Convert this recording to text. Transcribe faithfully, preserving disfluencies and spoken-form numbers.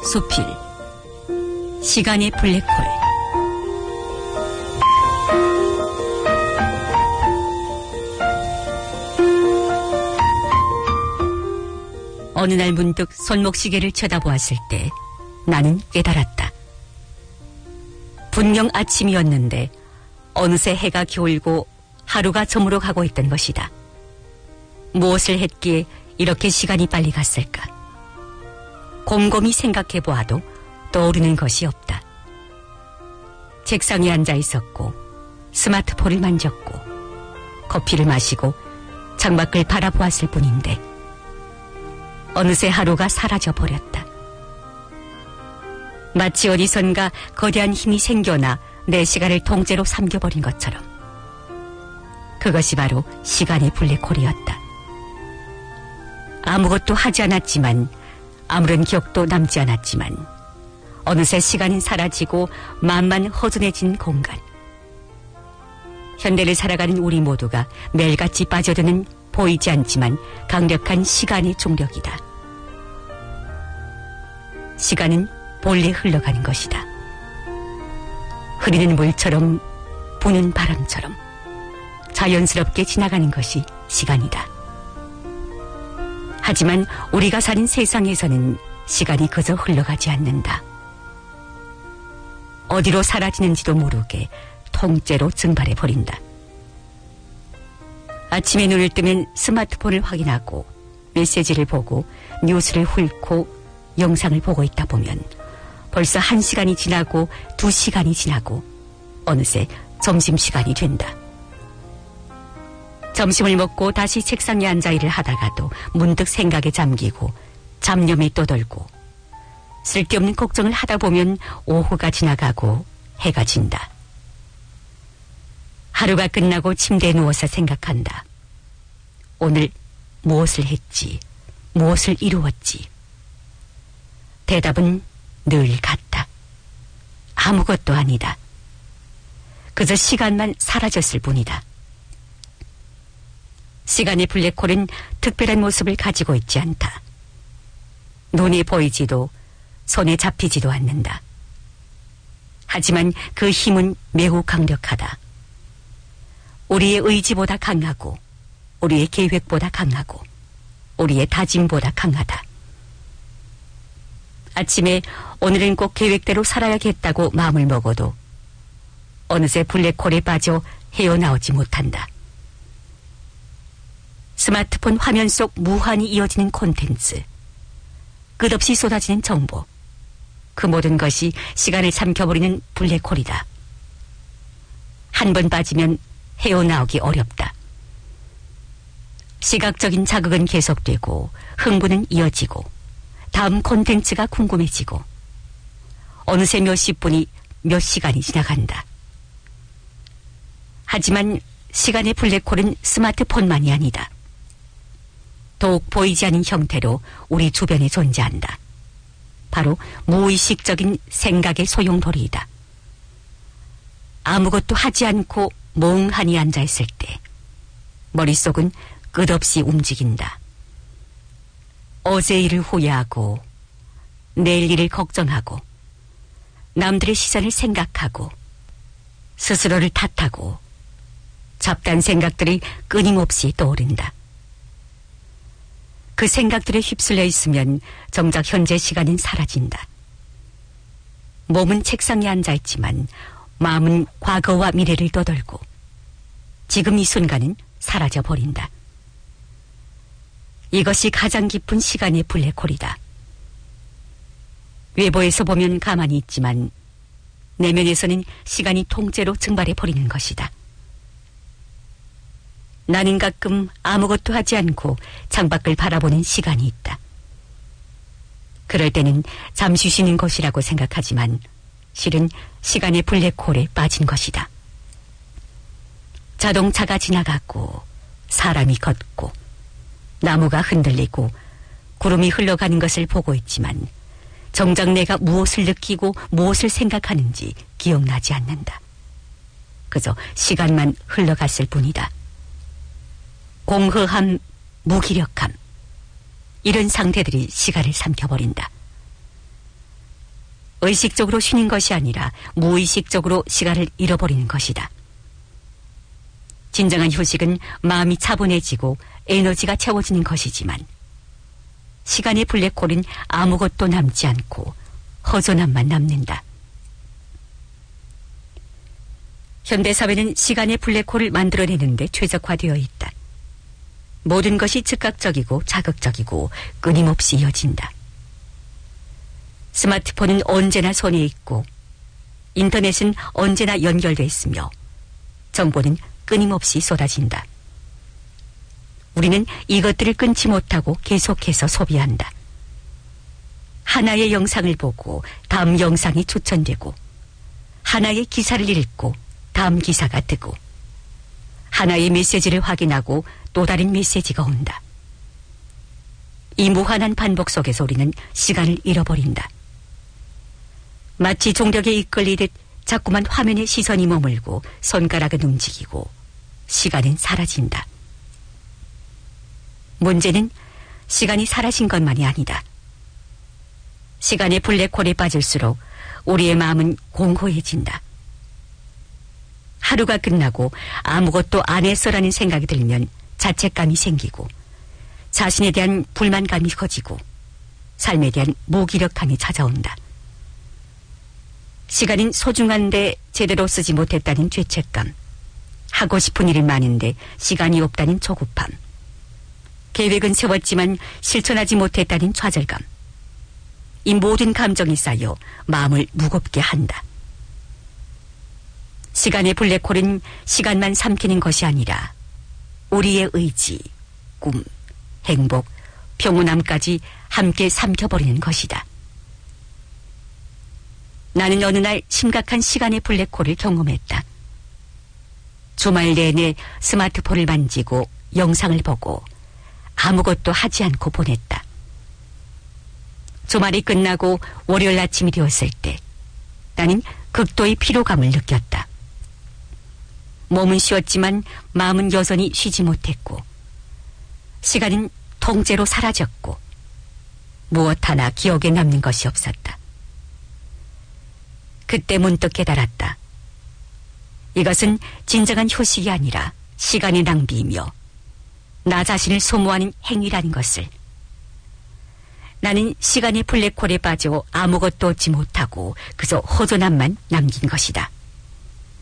수필 시간의 블랙홀. 어느 날 문득 손목시계를 쳐다보았을 때 나는 깨달았다. 분명 아침이었는데 어느새 해가 기울고 하루가 저물어 가고 있던 것이다. 무엇을 했기에 이렇게 시간이 빨리 갔을까? 곰곰이 생각해 보아도 떠오르는 것이 없다. 책상에 앉아 있었고 스마트폰을 만졌고 커피를 마시고 창밖을 바라보았을 뿐인데 어느새 하루가 사라져버렸다. 마치 어디선가 거대한 힘이 생겨나 내 시간을 통째로 삼켜버린 것처럼. 그것이 바로 시간의 블랙홀이었다. 아무것도 하지 않았지만, 아무런 기억도 남지 않았지만 어느새 시간은 사라지고 마음만 허전해진 공간. 현대를 살아가는 우리 모두가 매일같이 빠져드는 보이지 않지만 강력한 시간의 중력이다. 시간은 본래 흘러가는 것이다. 흐리는 물처럼 부는 바람처럼 자연스럽게 지나가는 것이 시간이다. 하지만 우리가 사는 세상에서는 시간이 그저 흘러가지 않는다. 어디로 사라지는지도 모르게 통째로 증발해버린다. 아침에 눈을 뜨면 스마트폰을 확인하고 메시지를 보고 뉴스를 훑고 영상을 보고 있다 보면 벌써 한 시간이 지나고 두 시간이 지나고 어느새 점심시간이 된다. 점심을 먹고 다시 책상에 앉아 일을 하다가도 문득 생각에 잠기고 잡념이 떠돌고 쓸데없는 걱정을 하다 보면 오후가 지나가고 해가 진다. 하루가 끝나고 침대에 누워서 생각한다. 오늘 무엇을 했지? 무엇을 이루었지? 대답은 늘 같다. 아무것도 아니다. 그저 시간만 사라졌을 뿐이다. 시간의 블랙홀은 특별한 모습을 가지고 있지 않다. 눈에 보이지도 손에 잡히지도 않는다. 하지만 그 힘은 매우 강력하다. 우리의 의지보다 강하고 우리의 계획보다 강하고 우리의 다짐보다 강하다. 아침에 오늘은 꼭 계획대로 살아야겠다고 마음을 먹어도 어느새 블랙홀에 빠져 헤어나오지 못한다. 스마트폰 화면 속 무한히 이어지는 콘텐츠, 끝없이 쏟아지는 정보, 그 모든 것이 시간을 삼켜버리는 블랙홀이다. 한 번 빠지면 헤어나오기 어렵다. 시각적인 자극은 계속되고 흥분은 이어지고 다음 콘텐츠가 궁금해지고 어느새 몇십 분이 몇 시간이 지나간다. 하지만 시간의 블랙홀은 스마트폰만이 아니다. 더욱 보이지 않는 형태로 우리 주변에 존재한다. 바로 무의식적인 생각의 소용돌이이다. 아무것도 하지 않고 멍하니 앉아있을 때 머릿속은 끝없이 움직인다. 어제 일을 후회하고 내일 일을 걱정하고 남들의 시선을 생각하고 스스로를 탓하고 잡다한 생각들이 끊임없이 떠오른다. 그 생각들에 휩쓸려 있으면 정작 현재 시간은 사라진다. 몸은 책상에 앉아있지만 마음은 과거와 미래를 떠돌고 지금 이 순간은 사라져버린다. 이것이 가장 깊은 시간의 블랙홀이다. 외부에서 보면 가만히 있지만 내면에서는 시간이 통째로 증발해버리는 것이다. 나는 가끔 아무것도 하지 않고 창밖을 바라보는 시간이 있다. 그럴 때는 잠시 쉬는 것이라고 생각하지만 실은 시간의 블랙홀에 빠진 것이다. 자동차가 지나가고 사람이 걷고 나무가 흔들리고 구름이 흘러가는 것을 보고 있지만 정작 내가 무엇을 느끼고 무엇을 생각하는지 기억나지 않는다. 그저 시간만 흘러갔을 뿐이다. 공허함, 무기력함, 이런 상태들이 시간을 삼켜버린다. 의식적으로 쉬는 것이 아니라 무의식적으로 시간을 잃어버리는 것이다. 진정한 휴식은 마음이 차분해지고 에너지가 채워지는 것이지만 시간의 블랙홀은 아무것도 남지 않고 허전함만 남는다. 현대사회는 시간의 블랙홀을 만들어내는데 최적화되어 있다. 모든 것이 즉각적이고 자극적이고 끊임없이 이어진다. 스마트폰은 언제나 손에 있고 인터넷은 언제나 연결돼 있으며 정보는 끊임없이 쏟아진다. 우리는 이것들을 끊지 못하고 계속해서 소비한다. 하나의 영상을 보고 다음 영상이 추천되고 하나의 기사를 읽고 다음 기사가 뜨고 하나의 메시지를 확인하고 또 다른 메시지가 온다. 이 무한한 반복 속에서 우리는 시간을 잃어버린다. 마치 종력에 이끌리듯 자꾸만 화면에 시선이 머물고 손가락은 움직이고 시간은 사라진다. 문제는 시간이 사라진 것만이 아니다. 시간의 블랙홀에 빠질수록 우리의 마음은 공허해진다. 하루가 끝나고 아무것도 안 했어라는 생각이 들면 자책감이 생기고 자신에 대한 불만감이 커지고 삶에 대한 무기력함이 찾아온다. 시간은 소중한데 제대로 쓰지 못했다는 죄책감, 하고 싶은 일이 많은데 시간이 없다는 조급함, 계획은 세웠지만 실천하지 못했다는 좌절감, 이 모든 감정이 쌓여 마음을 무겁게 한다. 시간의 블랙홀은 시간만 삼키는 것이 아니라 우리의 의지, 꿈, 행복, 평온함까지 함께 삼켜버리는 것이다. 나는 어느 날 심각한 시간의 블랙홀을 경험했다. 주말 내내 스마트폰을 만지고 영상을 보고 아무것도 하지 않고 보냈다. 주말이 끝나고 월요일 아침이 되었을 때 나는 극도의 피로감을 느꼈다. 몸은 쉬었지만 마음은 여전히 쉬지 못했고 시간은 통째로 사라졌고 무엇 하나 기억에 남는 것이 없었다. 그때 문득 깨달았다. 이것은 진정한 휴식이 아니라 시간의 낭비이며 나 자신을 소모하는 행위라는 것을. 나는 시간의 블랙홀에 빠져 아무것도 얻지 못하고 그저 허전함만 남긴 것이다.